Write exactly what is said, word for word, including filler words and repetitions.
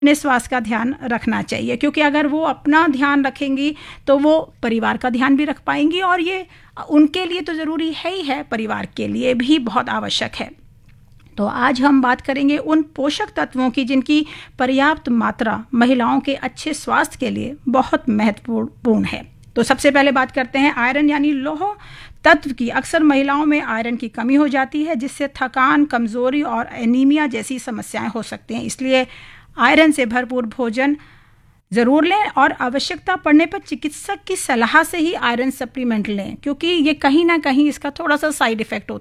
अपने स्वास्थ्य का ध्यान रखना चाहिए, क्योंकि अगर वो अपना ध्यान रखेंगी तो वो परिवार का ध्यान भी रख पाएंगी, और ये उनके लिए तो ज़रूरी है ही है, परिवार के लिए भी बहुत आवश्यक है। तो आज हम बात करेंगे उन पोषक तत्वों की जिनकी पर्याप्त मात्रा महिलाओं के अच्छे स्वास्थ्य के लिए बहुत महत्वपूर्ण है। तो सबसे पहले बात करते हैं आयरन यानी लौह तत्व की। अक्सर महिलाओं में आयरन की कमी हो जाती है, जिससे थकान, कमज़ोरी और एनीमिया जैसी समस्याएं हो सकती हैं। इसलिए आयरन से भरपूर भोजन ज़रूर लें, और आवश्यकता पड़ने पर चिकित्सक की सलाह से ही आयरन सप्लीमेंट लें, क्योंकि ये कहीं ना कहीं इसका थोड़ा सा साइड इफ़ेक्ट होता है।